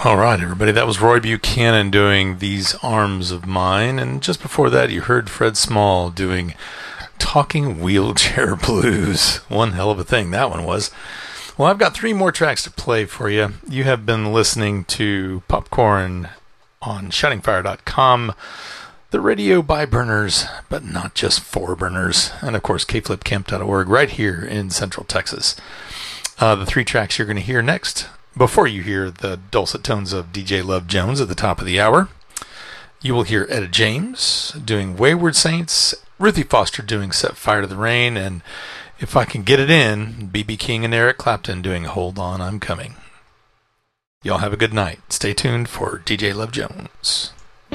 All right, everybody, that was Roy Buchanan doing These Arms of Mine, and just before that you heard Fred Small doing Talking Wheelchair Blues. One hell of a thing that one was. Well, I've got three more tracks to play for you. You have been listening to Popcorn on ShoutingFire.com, the radio by burners, but not just for burners, and of course kflipcamp.org right here in Central Texas. The three tracks you're going to hear next, before you hear the dulcet tones of DJ Love Jones at the top of the hour, you will hear Etta James doing Wayward Saints, Ruthie Foster doing Set Fire to the Rain, and if I can get it in, B.B. King and Eric Clapton doing Hold On, I'm Coming. Y'all have a good night. Stay tuned for DJ Love Jones.